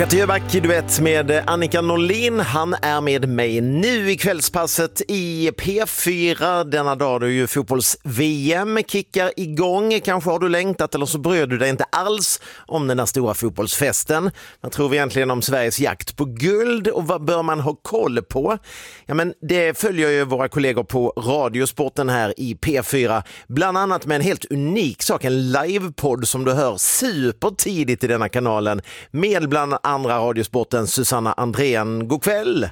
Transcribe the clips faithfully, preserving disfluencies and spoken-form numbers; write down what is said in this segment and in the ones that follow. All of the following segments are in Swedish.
Peter Jöback, du vet, med Annika Norlin. Han är med mig nu i kvällspasset i P fyra. Denna dag då ju fotbolls-V M kickar igång. Kanske har du längtat eller så bröd du dig inte alls om den här stora fotbollsfesten. Vad tror vi egentligen om Sveriges jakt på guld och vad bör man ha koll på? Ja, men det följer ju våra kollegor på Radiosporten här i P fyra. Bland annat med en helt unik sak, en livepodd som du hör supertidigt i denna kanalen. Med bland andra Radiosporten Susanna Andrén. God kväll!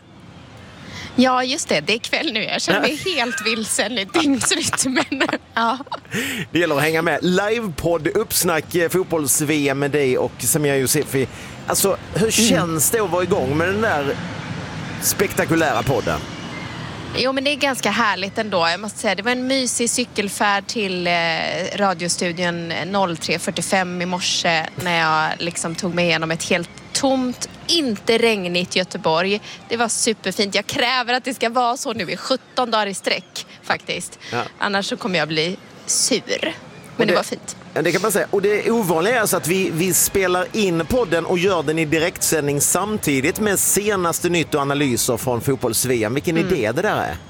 Ja, just det. Det är kväll nu. Jag känner mig helt vilsen i dygnsrytmen. Ja. Det gäller att hänga med. Livepodd, uppsnack, fotbolls-V M med dig och Samia Youssefi. Alltså, hur känns det att vara igång med den där spektakulära podden? Jo, men det är ganska härligt ändå. Jag måste säga, det var en mysig cykelfärd till eh, radiostudion tre fyrtiofem i morse när jag liksom tog mig igenom ett helt tomt, inte regnigt Göteborg. Det var superfint. Jag kräver att det ska vara så nu i sjutton dagar i sträck faktiskt. Ja. Annars så kommer jag bli sur. Men det, det var fint. Det kan man säga. Och det ovanliga är alltså att vi, vi spelar in podden och gör den i direktsändning samtidigt med senaste nytt och analyser från fotbolls-V M. Vilken mm. idé det där är?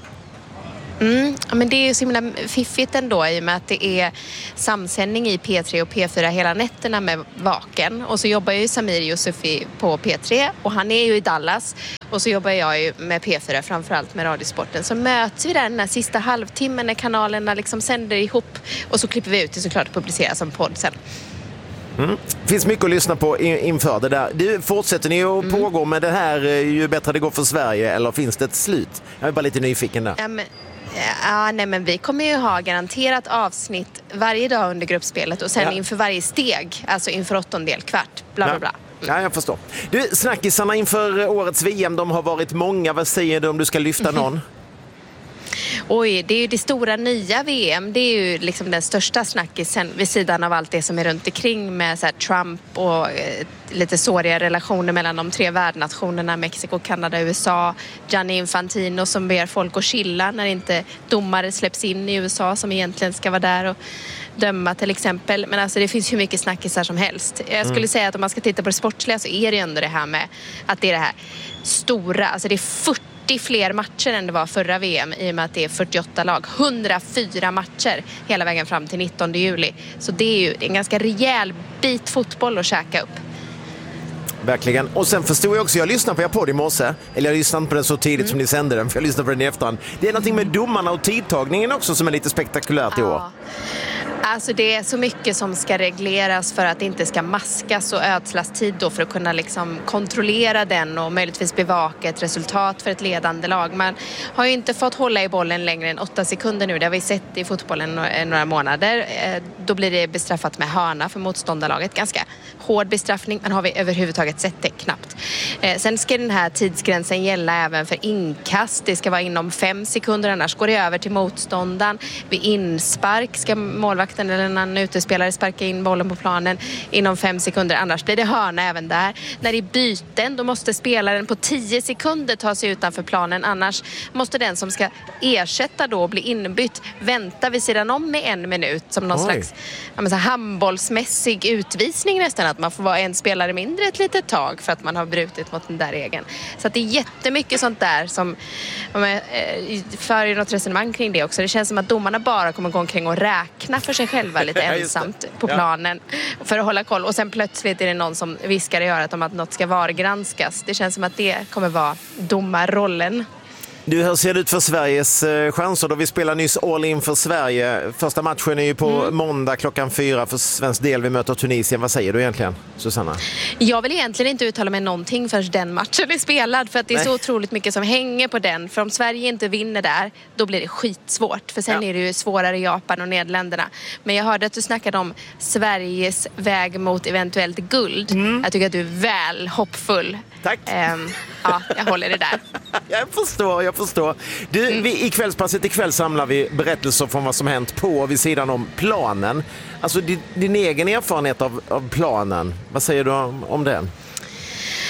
Mm, ja, men det är ju så himla fiffigt ändå i och med att det är samsändning i P tre och P fyra hela nätterna med Vaken. Och så jobbar ju Samir Youssefi på P tre och han är ju i Dallas. Och så jobbar jag ju med P fyra, framförallt med Radiosporten. Så möts vi där den här sista halvtimmen när kanalerna liksom sänder ihop. Och så klipper vi ut det såklart och publicerar som podd sen. Mm. Finns mycket att lyssna på inför det där. Du, fortsätter ni att mm. pågå med det här ju bättre det går för Sverige eller finns det ett slut? Jag är bara lite nyfiken där. Ja, men... Ja, nej, men vi kommer ju ha garanterat avsnitt varje dag under gruppspelet och sen ja. inför varje steg, alltså inför åttondel, kvart, bla bla bla. Mm. Ja, jag förstår. Du, snackisarna inför årets V M, de har varit många. Vad säger du om du ska lyfta någon? Oj, det är ju det stora nya V M. Det är ju liksom den största snackisen vid sidan av allt det som är runt omkring med så här Trump och eh, lite såriga relationer mellan de tre värdnationerna Mexiko, Kanada och U S A. Gianni Infantino som ber folk att chilla när inte domare släpps in i U S A som egentligen ska vara där och döma till exempel. Men alltså det finns hur mycket snackisar som helst. Jag skulle mm. säga att om man ska titta på det sportsliga så är det ändå det här med att det är det här stora, alltså det är fyrtio fler matcher än det var förra V M i och med att det är fyrtioåtta lag. hundrafyra matcher hela vägen fram till nittonde juli. Så det är ju en ganska rejäl bit fotboll att käka upp. Verkligen. Och sen förstod jag också, jag lyssnade på er podd i morse. Eller jag lyssnade på den så tidigt mm. som ni sände den, för jag lyssnade på den i efterhand. Det är någonting med domarna och tidtagningen också som är lite spektakulärt i år. Ja. Alltså det är så mycket som ska regleras för att det inte ska maskas och ödslas tid då för att kunna liksom kontrollera den och möjligtvis bevaka ett resultat för ett ledande lag. Man har ju inte fått hålla i bollen längre än åtta sekunder nu. Det har vi sett i fotbollen några månader. Då blir det bestraffat med hörna för motståndarlaget. Ganska hård bestraffning, men har vi överhuvudtaget sett det knappt. Sen ska den här tidsgränsen gälla även för inkast. Det ska vara inom fem sekunder, annars går det över till motståndaren. Vid inspark ska målvakten eller en annan utespelare sparka in bollen på planen inom fem sekunder, annars blir det hörna även där. När det är byten, då måste spelaren på tio sekunder ta sig utanför planen, annars måste den som ska ersätta då bli inbytt vänta vid sidan om med en minut som någon Oj. slags ja, men så här, handbollsmässig utvisning nästan, att man får vara en spelare mindre ett litet tag för att man har brutit mot den där regeln. Så att det är jättemycket sånt där som ja, för ju något resonemang kring det också. Det känns som att domarna bara kommer gå omkring och räkna för sig själva lite ensamt på planen för att hålla koll. Och sen plötsligt är det någon som viskar i örat om att något ska vargranskas. Det känns som att det kommer vara domarrollen. Du, hur ser det ut för Sveriges eh, chanser då? Vi spelar nyss All In för Sverige. Första matchen är ju på mm. måndag klockan fyra för svensk del. Vi möter Tunisien. Vad säger du egentligen, Susanna? Jag vill egentligen inte uttala mig någonting förrän den matchen är spelad. För att det är Nej. så otroligt mycket som hänger på den. För om Sverige inte vinner där, då blir det skitsvårt. För sen ja. är det ju svårare i Japan och Nederländerna. Men jag hörde att du snackade om Sveriges väg mot eventuellt guld. Mm. Jag tycker att du är väl hoppfull. Tack. Um, ja, jag håller det där. Jag förstår, jag förstår. Du, mm. vi, i kvällspasset ikväll samlar vi berättelser från vad som hänt på och vid sidan om planen. Alltså din, din egen erfarenhet av, av planen, vad säger du om, om den?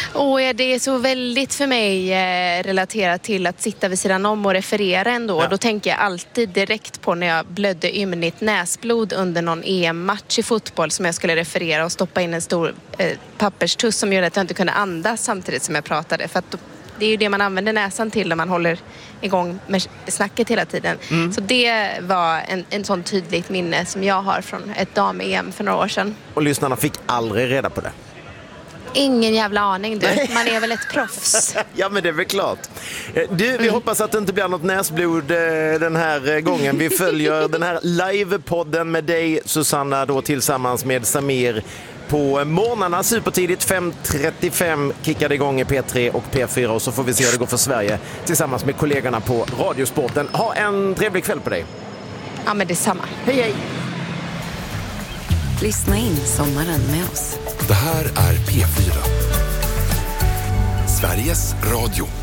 Och det är så väldigt för mig eh, relaterat till att sitta vid sidan om och referera ändå. Ja. Då tänker jag alltid direkt på när jag blödde ymnigt näsblod under någon E M-match i fotboll som jag skulle referera och stoppa in en stor eh, papperstuss som gjorde att jag inte kunde andas samtidigt som jag pratade. För att då, det är ju det man använder näsan till när man håller igång med snacket hela tiden. Mm. Så det var en, en sån tydligt minne som jag har från ett dam-E M för några år sedan. Och lyssnarna fick aldrig reda på det? Ingen jävla aning du. Man är väl ett proffs. Ja, men det är väl klart. Du, vi mm. hoppas att det inte blir något näsblod den här gången. Vi följer den här livepodden med dig, Susanna, då tillsammans med Samir på morgnarna supertidigt. fem trettiofem kickade igång i P tre och P fyra och så får vi se hur det går för Sverige tillsammans med kollegorna på Radiosporten. Ha en trevlig kväll på dig. Ja, men detsamma. Hej, hej! Lyssna in sommaren med oss. Det här är P fyra. Sveriges Radio.